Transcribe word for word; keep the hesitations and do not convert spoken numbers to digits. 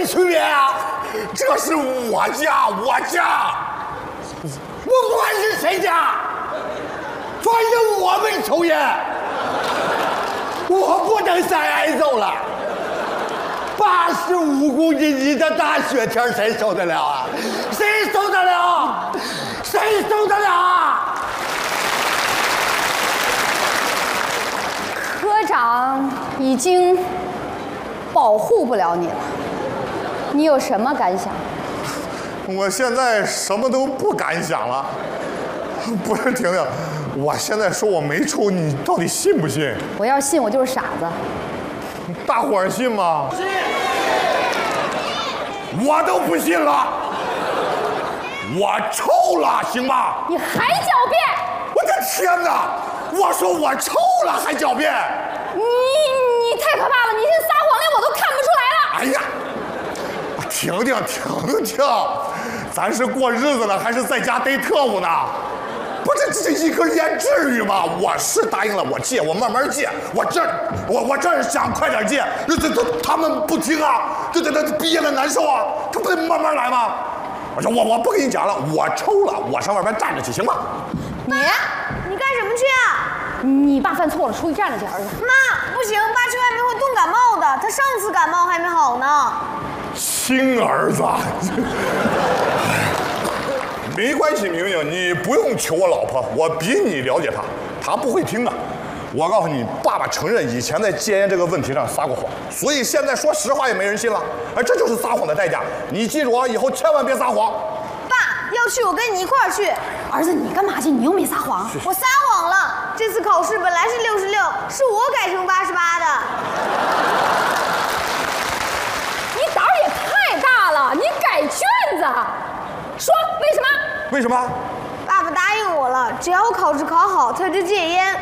没区别啊！这是我家，我家，不管是谁家，反正我没抽烟，我不能再挨揍了。八十五公斤级的大雪天，谁受得了啊？谁受得了？谁受得了啊？ 科长已经保护不了你了，你有什么感想？ 我现在什么都不敢想了。不是，婷婷，我现在说我没抽，你到底信不信？ 我要信，我就是傻子。 大伙儿信吗？信。我都不信了。我抽了，行吧？ 你还狡辩！ 我的天哪！我说我抽了还狡辩！ 你你太可怕了！你这撒谎连我都看不出来了！ 哎呀，停停停停，咱是过日子呢，还是在家逮特务呢？不是这这一根烟至于吗？我是答应了，我戒，我慢慢戒。我这我我这是想快点戒，这这他们不听啊，这这这憋得难受啊，他不得慢慢来吗？我说我我不跟你讲了，我抽了，我上外边站着去，行吧？ 你你干什么去啊？ 你爸犯错了，出去站着去，儿子。 妈，不行，爸去外面会冻感冒的，他上次感冒还没好呢。 亲儿子。没关系，明明，你不用求我老婆，我比你了解她，她不会听的。我告诉你，爸爸承认以前在戒烟这个问题上撒过谎，所以现在说实话也没人信了。哎，这就是撒谎的代价。你记住啊，以后千万别撒谎。 爸，要去我跟你一块儿去。 儿子，你干嘛去？你又没撒谎。 我撒谎了，这次考试本来是六十六，是我改成八十八的。 你胆儿也太大了，你改卷子。说为什么？ 为什么？ 爸爸答应我了，只要我考试考好，他就戒烟。